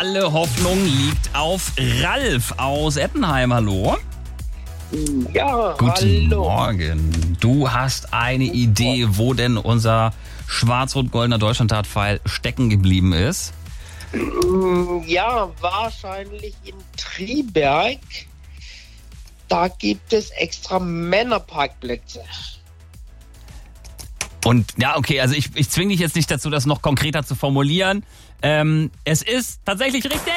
alle Hoffnung liegt auf Ralf aus Ettenheim. Hallo. Ja, Guten hallo. Morgen. Du hast eine Idee, wo denn unser schwarz-rot-goldener Deutschlandtat-Pfeil stecken geblieben ist? Ja, wahrscheinlich in Triberg. Da gibt es extra Männerparkplätze. Und ja, okay, also ich zwinge dich jetzt nicht dazu, das noch konkreter zu formulieren. Es ist tatsächlich richtig.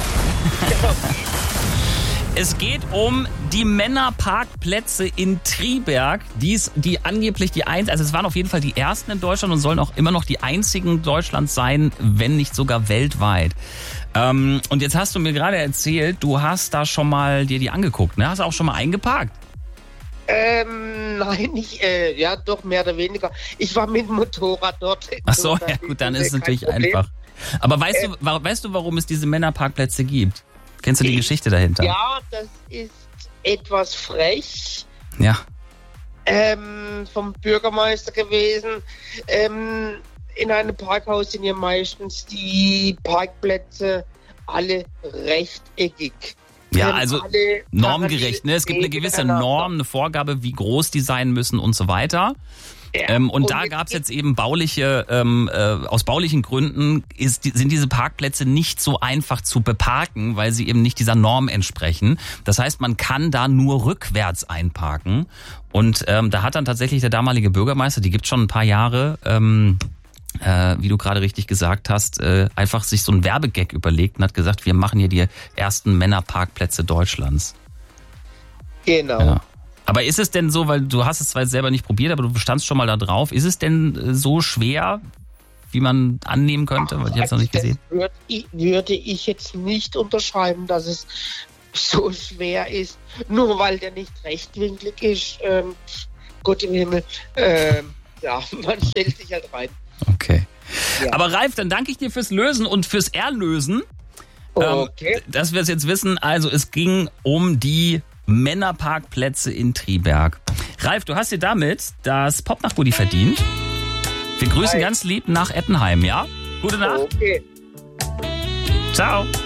Es geht um die Männerparkplätze in Triberg, die angeblich also es waren auf jeden Fall die ersten in Deutschland und sollen auch immer noch die einzigen Deutschlands sein, wenn nicht sogar weltweit. Und jetzt hast du mir gerade erzählt, du hast da schon mal dir die angeguckt, ne? Hast du auch schon mal eingeparkt? Nein, ja doch, mehr oder weniger. Ich war mit dem Motorrad dort. Ach so, ja gut, dann ist es natürlich einfach. Aber weißt du, warum es diese Männerparkplätze gibt? Kennst du die Geschichte dahinter? Ja, das ist etwas frech. Ja. Vom Bürgermeister gewesen. In einem Parkhaus sind ja meistens die Parkplätze alle rechteckig. Ja, also normgerecht, ne? Es gibt eine gewisse Norm, eine Vorgabe, wie groß die sein müssen und so weiter. Ja, und da gab es jetzt eben aus baulichen Gründen sind diese Parkplätze nicht so einfach zu beparken, weil sie eben nicht dieser Norm entsprechen. Das heißt, man kann da nur rückwärts einparken. Und da hat dann tatsächlich der damalige Bürgermeister, die gibt schon ein paar Jahre, wie du gerade richtig gesagt hast, einfach sich so ein Werbegag überlegt und hat gesagt, wir machen hier die ersten Männerparkplätze Deutschlands. Genau. Ja. Aber ist es denn so, weil du hast es zwar selber nicht probiert, aber du standst schon mal da drauf, ist es denn so schwer, wie man annehmen könnte? Weil ich habe es noch nicht gesehen. Würde ich jetzt nicht unterschreiben, dass es so schwer ist, nur weil der nicht rechtwinklig ist. Gott im Himmel. Ja, man stellt sich halt rein. Okay. Ja. Aber Ralf, dann danke ich dir fürs Lösen und fürs Erlösen. Okay. Dass wir es jetzt wissen, also es ging um die Männerparkplätze in Triberg. Ralf, du hast dir damit das Popnacht-Goodie verdient. Wir grüßen ganz lieb nach Ettenheim, ja? Gute Nacht. Okay. Ciao.